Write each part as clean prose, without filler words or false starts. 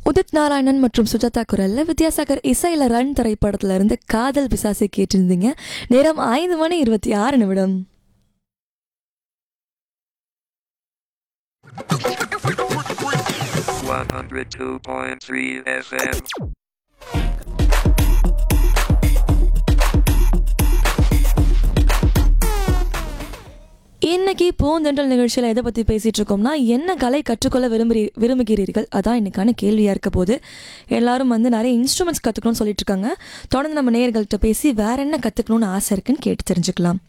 உதித் நாராயணன் மற்றும் சுஜாதா குரல்ல வித்யாசாகர் இசையில ரன் திரைப்படத்துல இருந்து காதல் பிசாசை கேட்டிருந்தீங்க. நேரம் 5:26. 102.3 FM. இன்னைக்கு பூந்தென்றல் நிகழ்ச்சியில் எதை பற்றி பேசிகிட்டு இருக்கோம்னா, என்ன கலை கற்றுக்கொள்ள விரும்புகிறீர்கள், அதான் இன்னைக்கான கேள்வியாக இருக்க போது. எல்லாரும் நிறைய இன்ஸ்ட்ருமெண்ட்ஸ் கற்றுக்கணும்னு சொல்லிட்டு இருக்காங்க. தொடர்ந்து நம்ம நேயர்கள்ட்ட பேசி வேற என்ன கற்றுக்கணும்னு ஆசை இருக்குன்னு கேட்டு தெரிஞ்சுக்கலாம்.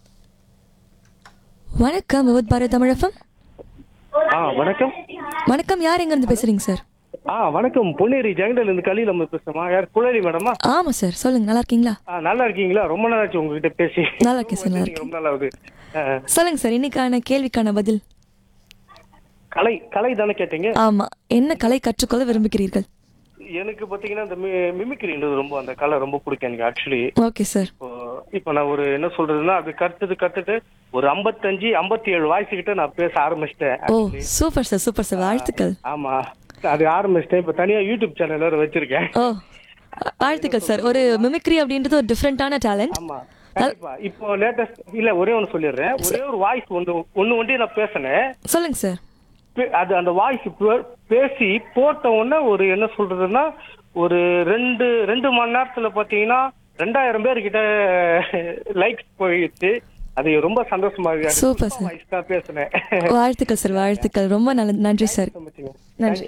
வணக்கம், விவத் பாரத் தமிழகம். வணக்கம். வணக்கம், யார் எங்கேருந்து பேசுறீங்க சார்? வணக்கம், பொன்னேரி ஜெகண்டல் இருந்து கலியில் நம்ம பேசுறோமா? யார், குழலி மேடமா? ஆமாம் சார், சொல்லுங்க. நல்லா இருக்கீங்களா? நல்லா இருக்கீங்களா? ரொம்ப நாள் ஆச்சு உங்ககிட்ட பேசி. நல்லா இருக்கேன் சார், நல்லா இருக்கேன். ரொம்ப நல்லா ஆகுது. சொல்லுங்க சார், இன்னைக்கான கேள்விக்கான பதில். கலை கலை தானே கேட்டீங்க? ஆமா, என்ன கலை கற்றுக்கொள்ள விரும்புகிறீர்கள்? எனக்கு பாத்தீங்கன்னா இந்த மிமிக்ரின்றது ரொம்ப, அந்த கலை ரொம்ப பிடிக்கும் எனக்கு ஆக்சுவலி. Okay sir. இப்போ நான் ஒரு என்ன சொல்றதுன்னா, அது கத்துட்டு ஒரு 55-57 வாய்ஸ் கிட்ட நான் பேச ஆரம்பிச்சிட்டேன். ஓ சூப்பர் சார், சூப்பர் சார், வாழ்த்துக்கள். ஆமா, அது ஆரம்பிச்சிட்டேன். இப்போ தனியா யூடியூப் சேனல் வேற வச்சிருக்கேன். ஓ வாழ்த்துக்கள் சார். ஒரு மிமிக்ரி அப்படின்றது ஒரு டிஃப்ரெண்டான டேலண்ட். ஆமா கண்டிப்பா. இப்போ லேட்டஸ்ட் இல்ல, ஒரே ஒன்று சொல்லிடுறேன். ஒரே ஒரு வாய்ஸ் ஒன்று நான் பேசினேன். சொல்லுங்க சார். அது அந்த வாய்ஸ் பேசி போட்ட உடனே ஒரு என்ன சொல்றதுன்னா, ஒரு ரெண்டு மணி நேரத்துல பாத்தீங்கன்னா 2000 பேர்கிட்ட லைக்ஸ் போயிடுச்சு. அது ரொம்ப சந்தோஷமா இருக்கு. சூப்பர் சார், வாய்ஸ் தான் பேசினேன். வாழ்த்துக்கள் சார், வாழ்த்துக்கள். ரொம்ப நன்றி சார். நன்றி.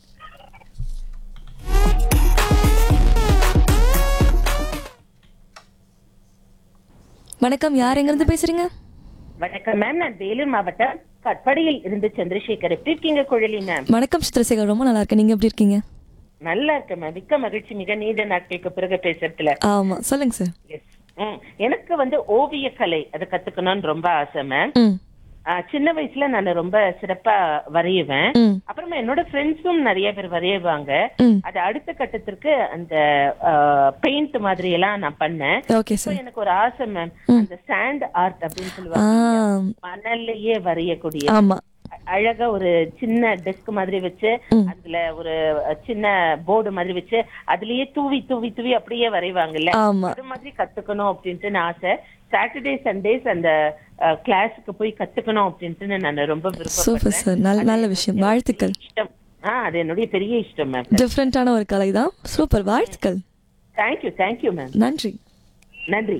வணக்கம், யார் எங்கிருந்து பேசுறீங்க? வணக்கம் மேம், நான் வேலூர் மாவட்டம் கட்படியில் இருந்து சந்திரசேகர். எப்படி இருக்கீங்க குழலி மேம்? வணக்கம் சந்திரசேகர், ரொம்ப நல்லா இருக்கேன். நீங்க எப்படி இருக்கீங்க? நல்லா இருக்கேன் மேம், மிக்க மகிழ்ச்சி. மிக நீண்ட நாட்களுக்கு பிறகு பேசுறதுல. ஆமா, சொல்லுங்க சார். எனக்கு ஓவிய கலை அதை கத்துக்கணும்னு ரொம்ப ஆசை மேம். சின்ன வயசுல நான் ரொம்ப சிறப்பா வரையுவேன். அப்புறமா என்னோட ஃப்ரெண்ட்ஸும் நிறைய பேர் வரையுவாங்க. அது அடுத்த கட்டத்திற்கு அந்த பெயிண்ட் மாதிரி எல்லாம் நான் பண்ணேன். எனக்கு ஒரு ஆசை மேம், அந்த சாண்ட் ஆர்ட் அப்படின்னு சொல்லுவாங்க, மணல்லையே வரையக்கூடிய அழகா ஒரு சின்ன டெஸ்க் மாதிரி வச்சு, அதுல ஒரு சின்ன போர்டு மாதிரி வச்சு, அதுலயே தூவி தூவி தூவி அப்படியே வரைவாங்கல்ல, அது மாதிரி கத்துக்கணும் அப்படின்ட்டு நான் ஆசை. சாட்டர்டே சண்டேஸ் அந்த கிளாஸுக்கு போய் கத்துக்கணும் அப்படின்ட்டு நான் ரொம்ப விருப்பப்படுறேன். நல்ல விஷயம், வாழ்த்துக்கள். அது என்னுடைய பெரிய இஷ்டம் மேம். டிஃபரெண்டான ஒரு கலை தான். சூப்பர், வாழ்த்துக்கள். Thank you ma'am. நன்றி. நன்றி.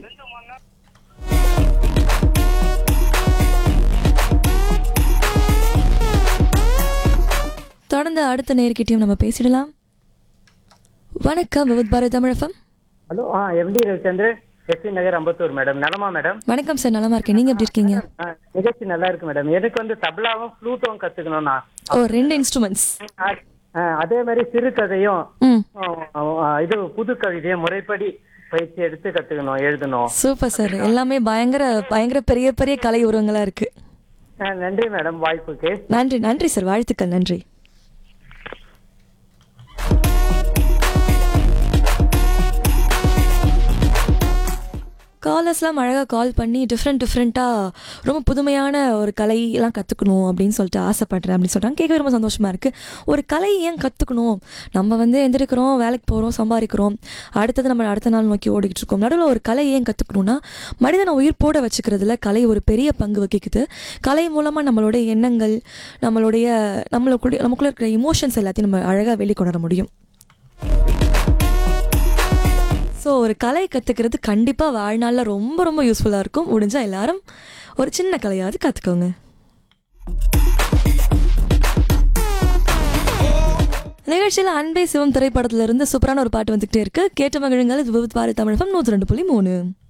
தொடர்ந்து அடுத்த நேர்கிட்டயும் நம்ம பேசிடலாம். வணக்கம், விவத் பாரத் தமிழகம். ஹலோ, எம்டி ரவிச்சந்திரன், எஸ்வி நகர், அம்பத்தூர். மேடம் நலமா மேடம்? வணக்கம் சார், நலமா இருக்கேன். நீங்க எப்படி இருக்கீங்க? நிகழ்ச்சி நல்லா இருக்கு மேடம். எனக்கு தபலாவும் ஃப்ளூட்டும் கத்துக்கணும்னா. ஓ, 2 இன்ஸ்ட்ருமெண்ட்ஸ். அதே மாதிரி சிறுகதையும் இது புது கவிதையும் முறைப்படி பயிற்சி எடுத்து கத்துக்கணும், எழுதணும். சூப்பர் சார், எல்லாமே பயங்கர பெரிய பெரிய கலை உருவங்களா இருக்கு. நன்றி மேடம் வாய்ப்புக்கு. நன்றி சார், வாழ்த்துக்கள். நன்றி. காலர்ஸ்லாம் அழகாக கால் பண்ணி டிஃப்ரெண்ட்டாக ரொம்ப புதுமையான ஒரு கலையெல்லாம் கற்றுக்கணும் அப்படின்னு சொல்லிட்டு ஆசைப்படுறேன் அப்படின்னு சொல்கிறாங்க. கேட்க ரொம்ப சந்தோஷமாக இருக்குது. ஒரு கலை ஏன் கற்றுக்கணும்? நம்ம எந்திரிக்கிறோம், வேலைக்கு போகிறோம், சம்பாதிக்கிறோம், அடுத்தது நம்ம அடுத்த நாள் நோக்கி ஓடிக்கிட்டு இருக்கோம். நடுவில் ஒரு கலை ஏன் கற்றுக்கணும்னா, மனிதனை உயிர்ப்போட வச்சுக்கிறதுல கலை ஒரு பெரிய பங்கு வகிக்குது. கலை மூலமாக நம்மளுடைய எண்ணங்கள், நமக்குள்ளே இருக்கிற இமோஷன்ஸ் எல்லாத்தையும் நம்ம அழகாக வெளிக்கொணர முடியும். ஸோ ஒரு கலை கற்றுக்கிறது கண்டிப்பாக வாழ்நாளில் ரொம்ப ரொம்ப யூஸ்ஃபுல்லாக இருக்கும். முடிஞ்சால் எல்லாரும் ஒரு சின்ன கலையாவது கற்றுக்கோங்க. நிகழ்ச்சியில் அன்பே சிவம் திரைப்படத்திலிருந்து சூப்பரான ஒரு பாட்டு வந்துகிட்டே இருக்கு. கேட்ட மகிழுங்கள். இது விவத் பாரத் தமிழகம் 102.3.